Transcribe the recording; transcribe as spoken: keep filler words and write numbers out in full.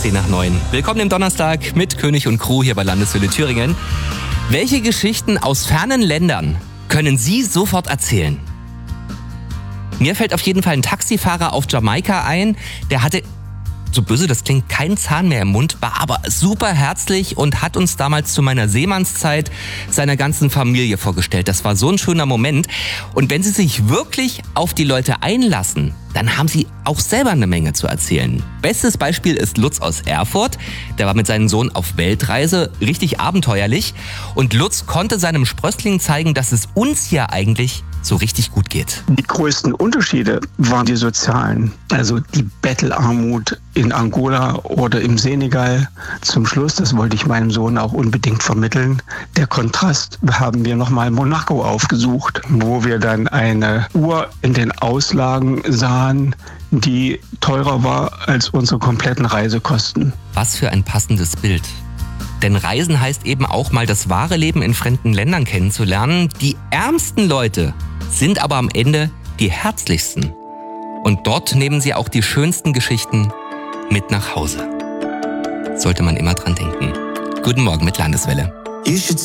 zehn nach neun. Willkommen im Donnerstag mit König und Crew hier bei Landeswelle Thüringen. Welche Geschichten aus fernen Ländern können Sie sofort erzählen? Mir fällt auf jeden Fall ein Taxifahrer auf Jamaika ein, der hatte, so böse das klingt, keinen Zahn mehr im Mund, war aber super herzlich und hat uns damals zu meiner Seemannszeit seiner ganzen Familie vorgestellt. Das war so ein schöner Moment. Und wenn Sie sich wirklich auf die Leute einlassen, dann haben Sie auch selber eine Menge zu erzählen. Bestes Beispiel ist Lutz aus Erfurt. Der war mit seinem Sohn auf Weltreise, richtig abenteuerlich. Und Lutz konnte seinem Sprössling zeigen, dass es uns hier eigentlich so richtig gut geht. Die größten Unterschiede waren die sozialen. Also die Bettelarmut in Angola oder im Senegal. Zum Schluss, das wollte ich meinem Sohn auch unbedingt vermitteln, der Kontrast haben wir nochmal Monaco aufgesucht, wo wir dann eine Uhr in den Auslagen sahen, die teurer war als unsere kompletten Reisekosten. Was für ein passendes Bild. Denn Reisen heißt eben auch mal das wahre Leben in fremden Ländern kennenzulernen. Die ärmsten Leute sind aber am Ende die herzlichsten. Und dort nehmen sie auch die schönsten Geschichten mit nach Hause. Sollte man immer dran denken. Guten Morgen mit Landeswelle.